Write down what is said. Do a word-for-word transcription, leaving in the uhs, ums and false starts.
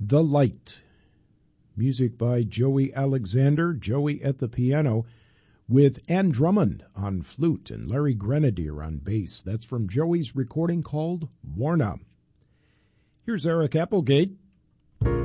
The Light. Music by Joey Alexander, Joey at the piano, with Ann Drummond on flute and Larry Grenadier on bass. That's from Joey's recording called Warna. Here's Eric Applegate